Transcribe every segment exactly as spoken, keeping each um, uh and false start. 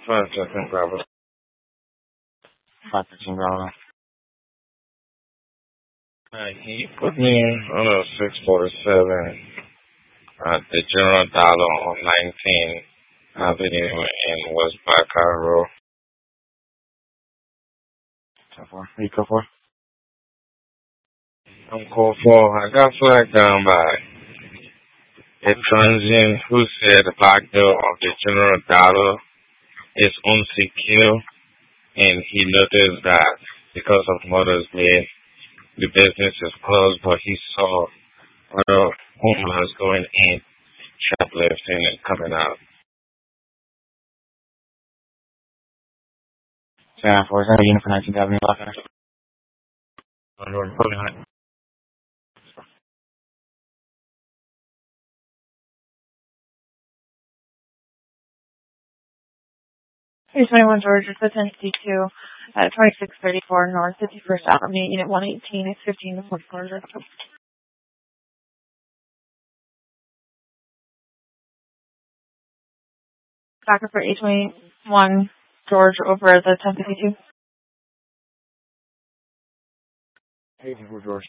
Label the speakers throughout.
Speaker 1: Five second Bravo. Five fifteen Bravo. Uh, he put me on a six forty-seven at the General Dollar on nineteen Avenue in West Baca Road. ten four. Who you call for? I'm called for. I got flagged down by a transient who said the back door of the General Dollar is unsecure, and he noticed that because of Mother's Day, the business is closed, but he saw other homeless going in, shoplifting, and coming out. Yeah, for example, unit for nineteenth Avenue, Los Angeles. Under Pulling Hunt.
Speaker 2: Here's twenty-one George, it's the ten fifty-two, uh, twenty-six thirty-four North fifty-first Avenue, Unit one eighteen, it's fifteen to forty-four. Back up for eight twenty-one George over at the ten fifty-two.
Speaker 1: eight twenty-four George.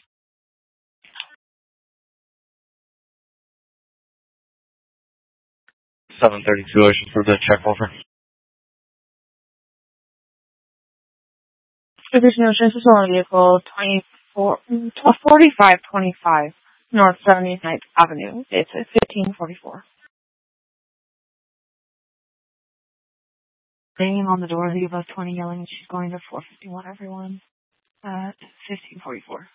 Speaker 1: seven thirty-two, I should for the check over.
Speaker 2: So there's no chances on vehicle twenty-four, forty-five twenty-five North seventy-ninth Avenue. It's at fifteen forty-four. Banging on the door, the above twenty yelling, she's going to four fifty-one, everyone, at fifteen forty-four.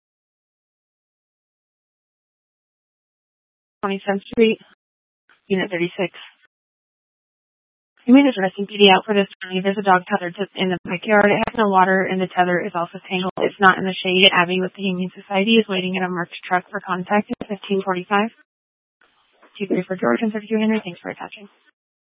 Speaker 2: twenty-seventh Street, Unit thirty-six. You mean there's an S M P D out for this county. There's a dog tethered to, in the backyard. It has no water, and the tether is also tangled. It's not in the shade. Abby with the Humane Society is waiting in a marked truck for contact at fifteen forty-five. two three for George and thirty-two Henry. Thanks for attaching.